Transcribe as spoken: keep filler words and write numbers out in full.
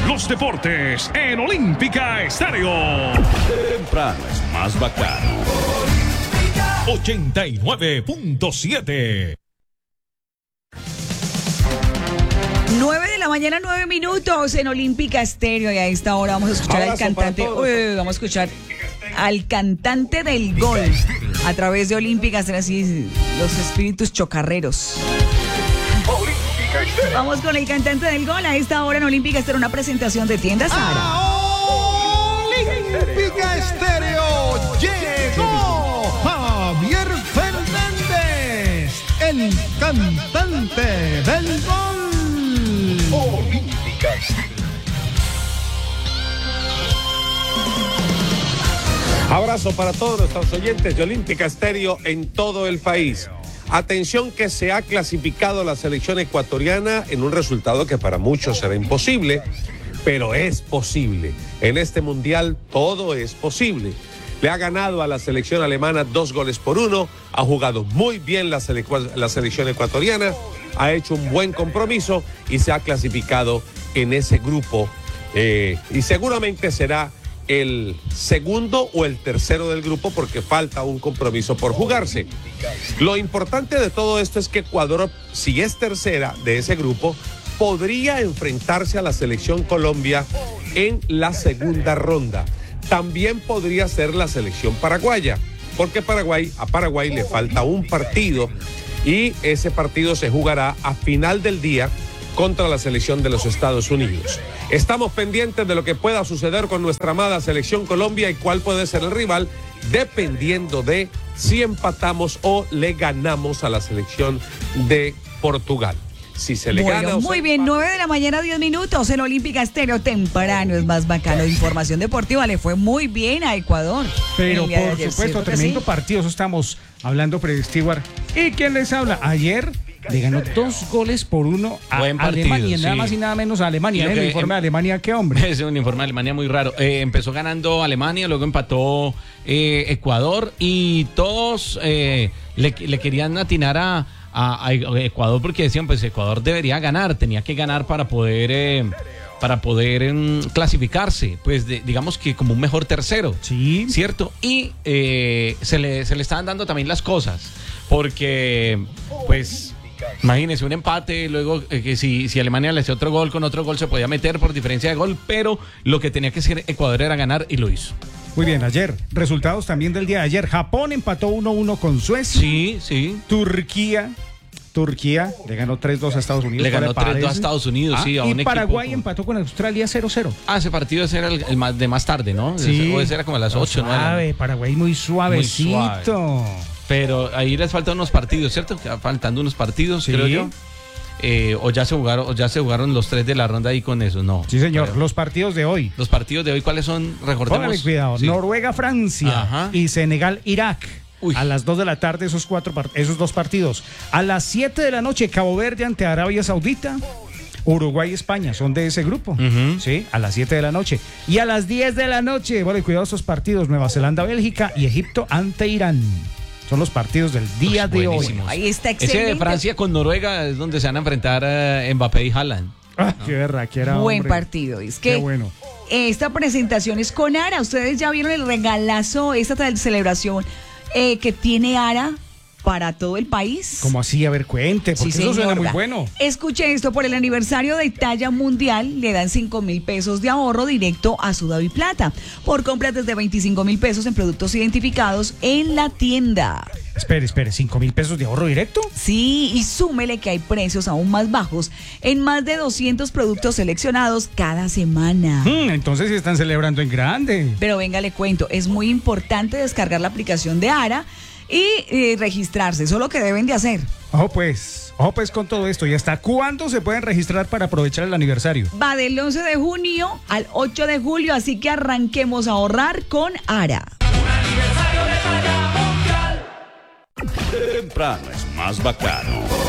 los deportes en Olímpica Estéreo. Temprano es más bacano. ochenta y nueve punto siete. nueve de la mañana, nueve minutos en Olímpica Estéreo. Y a esta hora vamos a escuchar Abrazo al cantante. Uy, vamos a escuchar al cantante del gol a través de Olímpica Estéreo. Así, los espíritus chocarreros. Vamos con el cantante del gol a esta hora en Olímpica Estéreo. Una presentación de tiendas Sara. Olímpica Estéreo llegó Javier Fernández, el cantante del gol. Olímpica Estéreo. Abrazo para todos nuestros oyentes de Olímpica Estéreo en todo el país. Atención que se ha clasificado la selección ecuatoriana en un resultado que para muchos será imposible, pero es posible. En este mundial todo es posible. Le ha ganado a la selección alemana dos goles por uno, ha jugado muy bien la, sele- la selección ecuatoriana, ha hecho un buen compromiso y se ha clasificado en ese grupo eh, y seguramente será el segundo o el tercero del grupo porque falta un compromiso por jugarse. Lo importante de todo esto es que Ecuador, si es tercera de ese grupo, podría enfrentarse a la selección Colombia en la segunda ronda. También podría ser la selección paraguaya, porque Paraguay, a Paraguay le falta un partido y ese partido se jugará a final del día contra la selección de los Estados Unidos. Estamos pendientes de lo que pueda suceder con nuestra amada selección Colombia y cuál puede ser el rival, dependiendo de si empatamos o le ganamos a la selección de Portugal. Si se le Bueno, gana o muy se bien, empata. nueve de la mañana, diez minutos en Olímpica Estéreo. Temprano es más bacano. Información deportiva, le fue muy bien a Ecuador. Pero el día de por ayer, supuesto, ¿cierto que tremendo sí? partido. Eso estamos hablando, Fred Stewart. ¿Y quién les habla? Ayer le ganó dos goles por uno a Buen partido, Alemania, nada sí. más y nada menos a Alemania. Y lo ¿eh? El que- informe de Alemania, qué hombre. Es un informe de Alemania muy raro. Eh, empezó ganando Alemania, luego empató eh, Ecuador y todos eh, le, le querían atinar a, a- a Ecuador porque decían, pues Ecuador debería ganar, tenía que ganar para poder eh, para poder em, clasificarse, pues de- digamos que como un mejor tercero. Sí. ¿Cierto? Y eh, se, le, se le estaban dando también las cosas, porque pues... Imagínense un empate, luego eh, que si, si Alemania le hacía otro gol, con otro gol se podía meter por diferencia de gol, pero lo que tenía que hacer Ecuador era ganar y lo hizo. Muy bien, ayer. Resultados también del día de ayer. Japón empató uno uno con Suecia. Sí, sí. Turquía. Turquía le ganó tres dos a Estados Unidos. Le ¿cuál ganó tres dos a parece? Estados Unidos, Ah, sí, a un y equipo Paraguay con- empató con Australia cero cero. Ah, ese partido ese era el, el más, de más tarde, ¿no? Sí. O ese era como a las ocho, ¿no? Suave, Paraguay muy suavecito. suave. Pero ahí les faltan unos partidos, ¿cierto? Que faltando unos partidos, Sí. creo yo. Eh, o ya se jugaron, o ya se jugaron los tres de la ronda ahí con eso, no. Sí, señor. Creo. Los partidos de hoy. Los partidos de hoy, ¿cuáles son? Recordemos. Póngale cuidado. Sí. Noruega, Francia Ajá. y Senegal, Irak. Uy. A las dos de la tarde esos cuatro par- esos dos partidos. A las siete de la noche Cabo Verde ante Arabia Saudita. Uruguay y España son de ese grupo. Ujú. Sí, a las siete de la noche. Y a las diez de la noche, bueno, cuidado esos partidos, Nueva Zelanda, Bélgica y Egipto ante Irán. Son los partidos del día Uy, de hoy. buenísimos. Ahí está Ese excelente. de Francia con Noruega es donde se van a enfrentar eh, Mbappé y Haaland. Ah, qué verra, qué era, Buen hombre. partido. Es Qué que bueno. esta presentación es con Ara. Ustedes ya vieron el regalazo, esta tal- celebración eh, que tiene Ara para todo el país. ¿Cómo así? A ver, cuente, porque Sí, eso suena señor. muy bueno. Escuche esto, por el aniversario de talla mundial le dan cinco mil pesos de ahorro directo a Sudado Plata por compras desde veinticinco mil pesos en productos identificados en la tienda. Espere, espere, ¿cinco mil pesos de ahorro directo? Sí, y súmele que hay precios aún más bajos en más de doscientos productos seleccionados cada semana. Hmm, entonces sí están celebrando en grande. Pero venga, le cuento, es muy importante descargar la aplicación de Ara y eh, registrarse, eso es lo que deben de hacer. Ojo pues, ojo pues con todo esto. ¿Y hasta cuándo se pueden registrar para aprovechar el aniversario? Va del once de junio al ocho de julio, así que arranquemos a ahorrar con Ara. Temprano es más bacano.